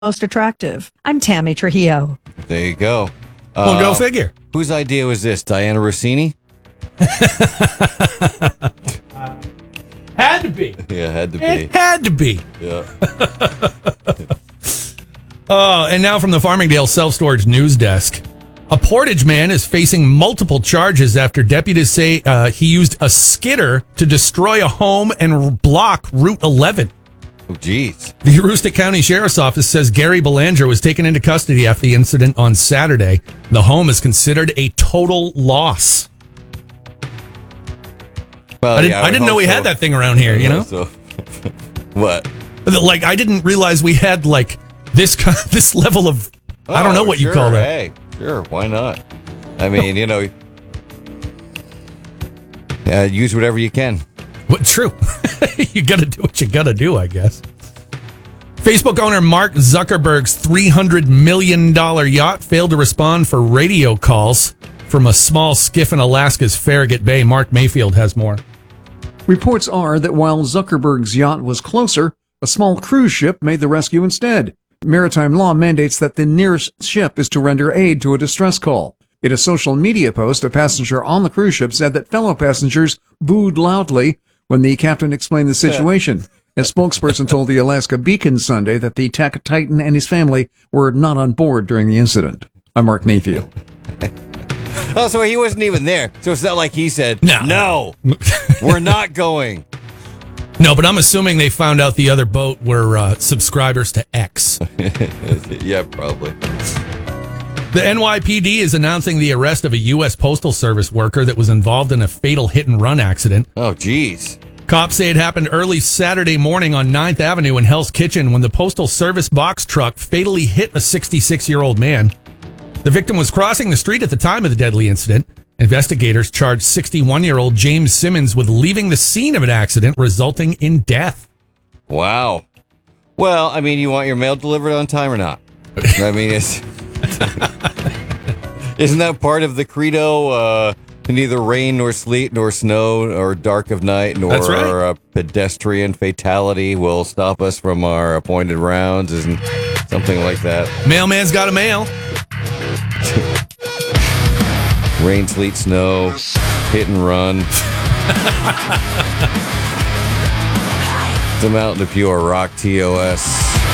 most attractive. I'm Tammy Trujillo. There you go. Well, go figure. Whose idea was this? Diana Rossini? Had to be. Yeah, had to be. It had to be. Yeah. And now from the Farmingdale Self-Storage News Desk. A Portage man is facing multiple charges after deputies say he used a skidder to destroy a home and block Route 11. Oh, geez. The Aroostook County Sheriff's Office says Gary Belanger was taken into custody after the incident on Saturday. The home is considered a total loss. Well, I didn't know we had that thing around here, you know? So, what? Like, I didn't realize we had, like, this level of, I don't know what you call that. Hey, sure, why not? I mean, use whatever you can. What, true. You got to do what you got to do, I guess. Facebook owner Mark Zuckerberg's $300 million yacht failed to respond for radio calls from a small skiff in Alaska's Farragut Bay. Mark Mayfield has more. Reports are that while Zuckerberg's yacht was closer, a small cruise ship made the rescue instead. Maritime law mandates that the nearest ship is to render aid to a distress call. In a social media post, a passenger on the cruise ship said that fellow passengers booed loudly when the captain explained the situation. A spokesperson told the Alaska Beacon Sunday that the Titan and his family were not on board during the incident. I'm Mark Mayfield. Oh, so he wasn't even there. So it's not like he said, No, we're not going. No, but I'm assuming they found out the other boat were subscribers to X. Yeah, probably. The NYPD is announcing the arrest of a U.S. Postal Service worker that was involved in a fatal hit-and-run accident. Oh, geez. Cops say it happened early Saturday morning on 9th Avenue in Hell's Kitchen when the Postal Service box truck fatally hit a 66-year-old man. The victim was crossing the street at the time of the deadly incident. Investigators charged 61-year-old James Simmons with leaving the scene of an accident, resulting in death. Wow. Well, I mean, you want your mail delivered on time or not? I mean, isn't that part of the credo? Neither rain nor sleet nor snow or dark of night nor That's right. a pedestrian fatality will stop us from our appointed rounds, isn't something like that? Mailman's got a mail. Rain, sleet, snow, hit and run. The Mountain of Pure Rock TOS.